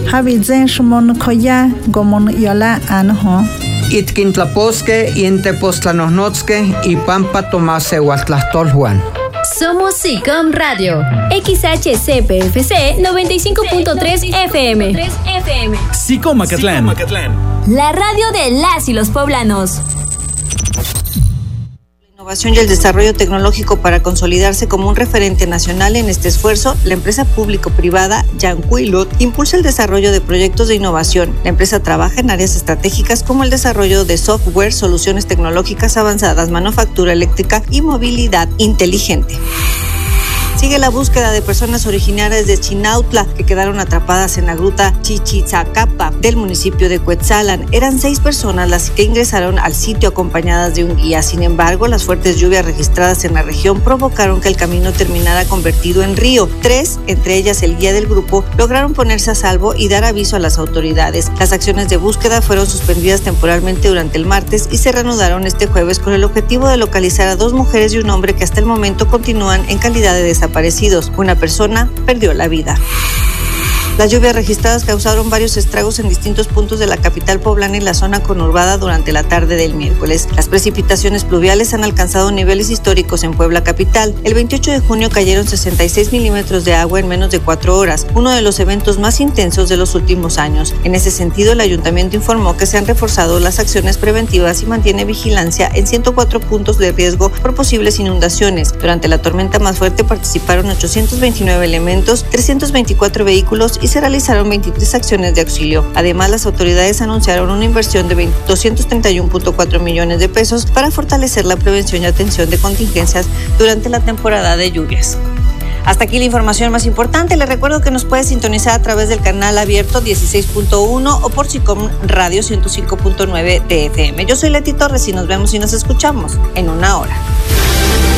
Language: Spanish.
Javizen Shumon Koya, Gomon Yola Anho. Itkintlaposque, Intepostlanosnotzque y Pampa Tomase Huatlastolhuan. Somos SICOM Radio, XHCPFC 95.3 FM. SICOM Macatlán. La radio de las y los poblanos. La innovación y el desarrollo tecnológico para consolidarse como un referente nacional. En este esfuerzo, la empresa público-privada Yancuilot impulsa el desarrollo de proyectos de innovación. La empresa trabaja en áreas estratégicas como el desarrollo de software, soluciones tecnológicas avanzadas, manufactura eléctrica y movilidad inteligente. Sigue la búsqueda de personas originarias de Chinautla que quedaron atrapadas en la gruta Chichizacapa del municipio de Cuetzalan. Eran 6 personas las que ingresaron al sitio acompañadas de un guía. Sin embargo, las fuertes lluvias registradas en la región provocaron que el camino terminara convertido en río. 3, entre ellas el guía del grupo, lograron ponerse a salvo y dar aviso a las autoridades. Las acciones de búsqueda fueron suspendidas temporalmente durante el martes y se reanudaron este jueves con el objetivo de localizar a 2 mujeres y un hombre que hasta el momento continúan en calidad de desaparecidos. Una persona perdió la vida. Las lluvias registradas causaron varios estragos en distintos puntos de la capital poblana y la zona conurbada durante la tarde del miércoles. Las precipitaciones pluviales han alcanzado niveles históricos en Puebla capital. El 28 de junio cayeron 66 milímetros de agua en menos de 4 horas, uno de los eventos más intensos de los últimos años. En ese sentido, el ayuntamiento informó que se han reforzado las acciones preventivas y mantiene vigilancia en 104 puntos de riesgo por posibles inundaciones. Durante la tormenta más fuerte participaron 829 elementos, 324 vehículos y se realizaron 23 acciones de auxilio. Además, las autoridades anunciaron una inversión de 231.4 millones de pesos para fortalecer la prevención y atención de contingencias durante la temporada de lluvias. Hasta aquí la información más importante. Les recuerdo que nos puede sintonizar a través del canal abierto 16.1 o por SICOM Radio 105.9 de FM. Yo soy Leti Torres y nos vemos y nos escuchamos en una hora.